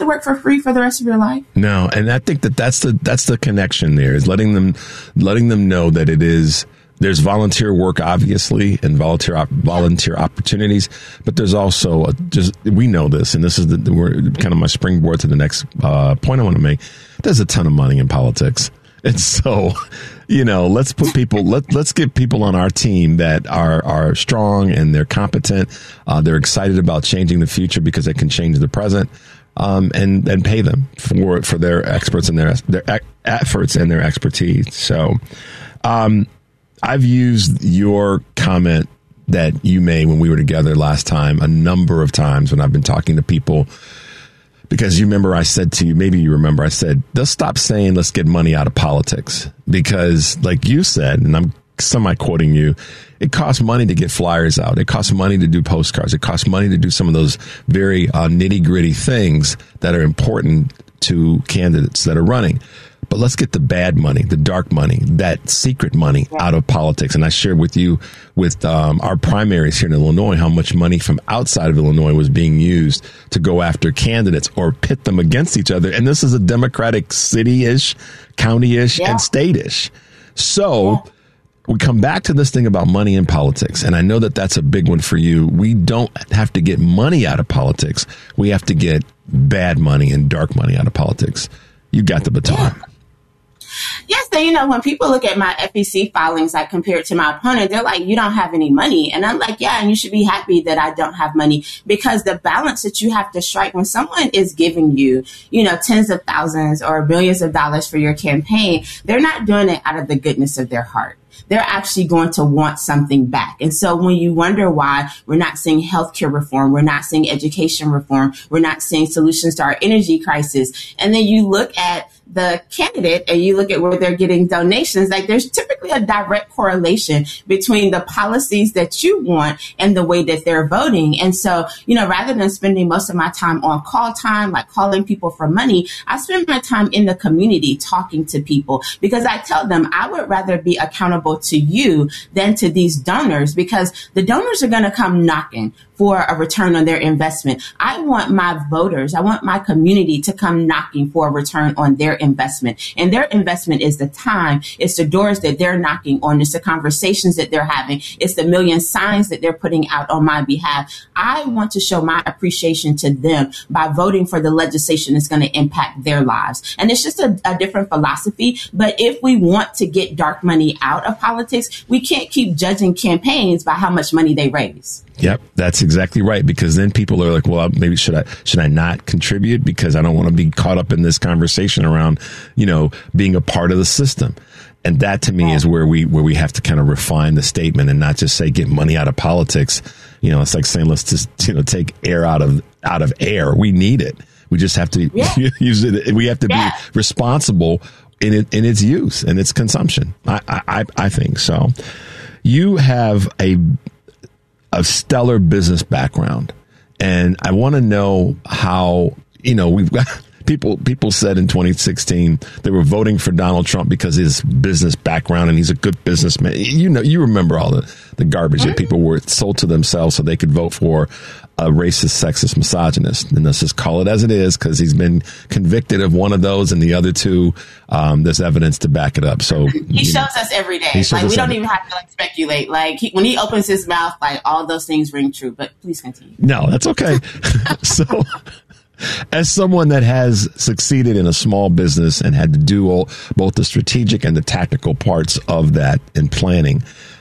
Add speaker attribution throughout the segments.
Speaker 1: to work for free for the rest of your life.
Speaker 2: No. And I think that's the connection there, is letting them know that there's volunteer work, obviously, and volunteer opportunities, but there's also we know this, and this is kind of my springboard to the next point I want to make. There's a ton of money in politics. And so, let's get people on our team that are strong and they're competent. They're excited about changing the future because it can change the present. And pay them for their experts and their efforts and their expertise. So, I've used your comment that you made when we were together last time a number of times when I've been talking to people, because you remember I said to you, maybe you remember, I said, they'll stop saying let's get money out of politics, because like you said, and I'm semi-quoting you, it costs money to get flyers out. It costs money to do postcards. It costs money to do some of those very nitty-gritty things that are important to candidates that are running. But let's get the bad money, the dark money, that secret money out of politics. And I shared with you with our primaries here in Illinois how much money from outside of Illinois was being used to go after candidates or pit them against each other. And this is a Democratic city-ish, county-ish, and state-ish. So we come back to this thing about money in politics. And I know that that's a big one for you. We don't have to get money out of politics. We have to get bad money and dark money out of politics. You got the baton.
Speaker 1: Yeah. Yes, and when people look at my FEC filings, like compared to my opponent, they're like, you don't have any money. And I'm like, yeah, and you should be happy that I don't have money, because the balance that you have to strike when someone is giving you, tens of thousands or millions of dollars for your campaign, they're not doing it out of the goodness of their heart. They're actually going to want something back. And so when you wonder why we're not seeing healthcare reform, we're not seeing education reform, we're not seeing solutions to our energy crisis, and then you look at the candidate and you look at where they're getting donations, like there's typically a direct correlation between the policies that you want and the way that they're voting. And so, rather than spending most of my time on call time, like calling people for money, I spend my time in the community talking to people, because I tell them I would rather be accountable to you than to these donors, because the donors are going to come knocking for a return on their investment. I want my voters, I want my community to come knocking for a return on their investment. And their investment is the time, it's the doors that they're knocking on, it's the conversations that they're having, it's the million signs that they're putting out on my behalf. I want to show my appreciation to them by voting for the legislation that's going to impact their lives. And it's just a different philosophy. But if we want to get dark money out of politics, we can't keep judging campaigns by how much money they raise.
Speaker 2: Yep, that's exactly right. Because then people are like, well, maybe should I not contribute because I don't want to be caught up in this conversation around, being a part of the system. And that to me is where we have to kind of refine the statement and not just say get money out of politics. It's like saying let's just take air out of air. We need it. We just have to use it. We have to be responsible in its use and its consumption. I think so. You have a stellar business background, and I want to know how, we've got people said in 2016 they were voting for Donald Trump because of his business background and he's a good businessman. You remember all the garbage that people were sold to themselves so they could vote for a racist, sexist, misogynist. And let's just call it as it is, because he's been convicted of one of those, and the other two, there's evidence to back it up. So
Speaker 1: he shows us every day. Like we don't even have to speculate. Like when he opens his mouth, like all those things ring true. But please continue.
Speaker 2: No, that's okay. So, as someone that has succeeded in a small business and had to do both the strategic and the tactical parts of that in planning,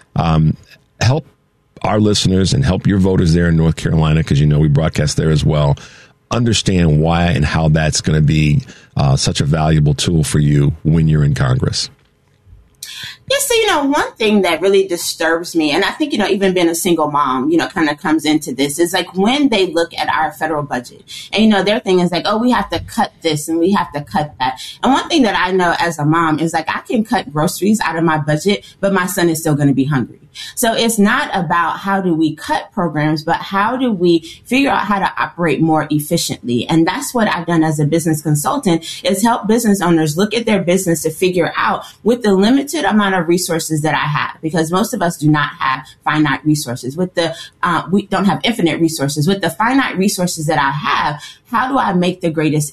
Speaker 2: help our listeners and help your voters there in North Carolina, because we broadcast there as well, understand why and how that's going to be such a valuable tool for you when you're in Congress.
Speaker 1: Yes, so, one thing that really disturbs me, and I think, even being a single mom, kind of comes into this, is like when they look at our federal budget and, their thing is like, oh, we have to cut this and we have to cut that. And one thing that I know as a mom is like, I can cut groceries out of my budget, but my son is still going to be hungry. So it's not about how do we cut programs, but how do we figure out how to operate more efficiently? And that's what I've done as a business consultant, is help business owners look at their business to figure out, with the limited amount of resources that I have, because most of us do not have finite resources. We don't have infinite resources. With the finite resources that I have, how do I make the greatest